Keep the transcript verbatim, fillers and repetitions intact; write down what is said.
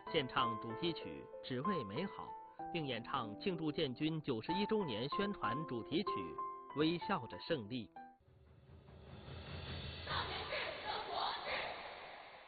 献唱主题曲《只为美好》，并演唱庆祝建军九十一周年宣传主题曲《微笑着胜利》。